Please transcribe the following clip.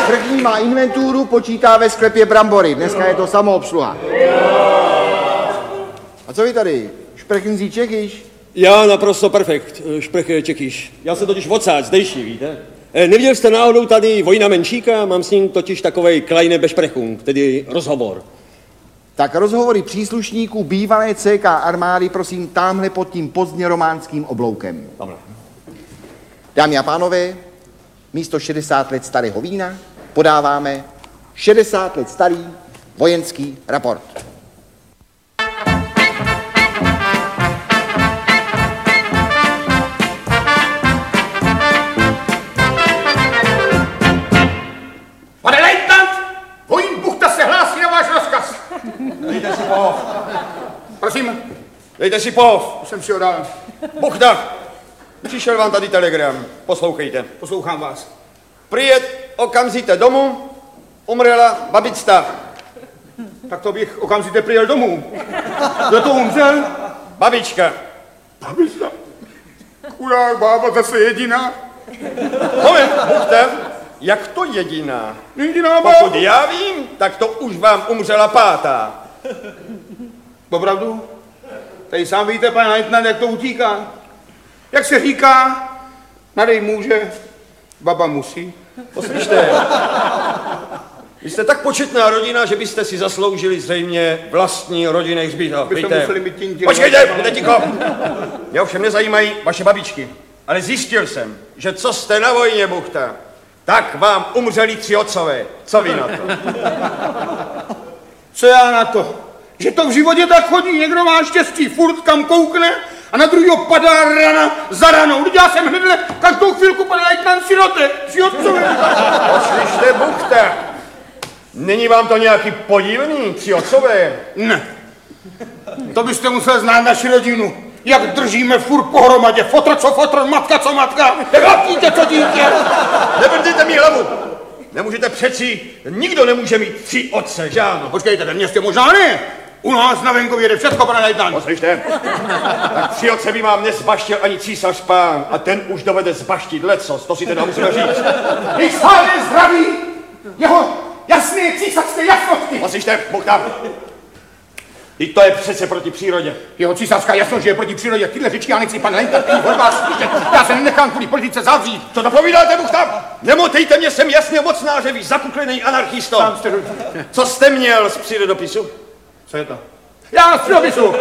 První má inventuru, počítá ve sklepě brambory. Dneska je to samoobsluha. A co vy tady? Šprechenzí Čechyš? Já naprosto perfekt, šprech Čechyš. Já jsem totiž odsáď, zdejší, víte? Neviděl jste náhodou tady Vojna Menšíka? Mám s ním totiž takovej kleine Besprechung, tedy rozhovor. Tak rozhovory příslušníků bývalé CK armády, prosím, támhle pod tím pozdně románským obloukem. Tamhle. Dámy a pánové, místo 60 let starého vína podáváme 60 let starý vojenský raport. Pane lejtnant, vojín Buchta se hlásí na váš rozkaz. Dejte si pohov. Prosím, Dejte si pohov. už jsem si ho dal. Buchta, přišel vám tady telegram. Poslouchejte. Poslouchám vás. Přijet okamžitě domů, umřela babička. Tak to bych okamžitě přijel domů. Kdo to umřel? Babička. Babička. Chudák bába zase jediná. Moment, Buchta, jak to jediná? Jediná Pokud bába. já vím, tak to už vám umřela pátá. Opravdu? Tady sám víte, pane lejtnant, jak to utíká. Jak se říká, nadej může, baba musí. Poslyšte, vy jste tak početná rodina, že byste si zasloužili zřejmě vlastní rodinný hřbitov. Byste museli mít tím Počkejte, buďte ticho. Mě ovšem nezajímají vaše babičky. Ale zjistil jsem, že co jste na vojně, Buchta, tak vám umřeli 3 otcové. Co vy na to? Co já na to? Že to v životě tak chodí, někdo má štěstí, furt kam koukne a na druhýho padá rana za ranou. Vždyť já jsem hnedle každou chvilku, pane lejtnant, sirote, 3 otcové. Poslyšte, Buchta, není vám to nějaký podivný, 3 otcové? Ne. To byste musel znát naši rodinu. Jak držíme furt pohromadě. Fotr co fotr, matka co matka. Dítě co dítě. Nebrdejte mi hlavu. Nemůžete přeci, nikdo nemůže mít 3 otce, že ano? Počkejte, ve městě možná ne. U nás na venkově jde všecko, pane lejtnant. Poslyšte, tak 3 otce by vám nezbaštil ani císař pán a ten už dovede zbaštit lecos, to si teda musíme říct. Když stále zdraví jeho jasné císařské jasnosti. Poslyšte, Buchta, i to je přece proti přírodě. Jeho císařská jasnost, že je proti přírodě. Tyhle řeči já nechci, pane lejtnant, od vás slyšet. Já se nenechám kvůli politice zavřít. Co to povídáte, Buchta? Nemotejte mě, jsem jasně mocnářevý, zakuklený anarchisto. Sám jste... Co jste měl z přírodopisu? Co je to? Já z přírodopisu.